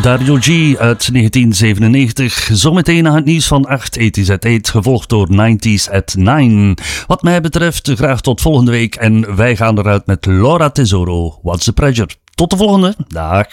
Dario G uit 1997. Zometeen na het nieuws van 8, 80's at 8, gevolgd door 90's at 9. Wat mij betreft graag tot volgende week en wij gaan eruit met Laura Tesoro. What's the pressure? Tot de volgende. Dag.